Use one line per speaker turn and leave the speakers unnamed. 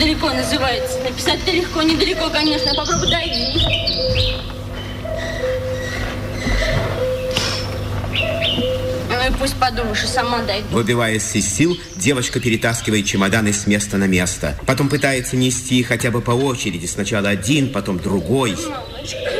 недалеко называется. Написать-то легко, недалеко, конечно. Попробуй дойди. Ну и пусть подумаешь, и сама дойду.
Выбиваясь из сил, девочка перетаскивает чемоданы с места на место. Потом пытается нести хотя бы по очереди. Сначала один, потом другой.
Малышка.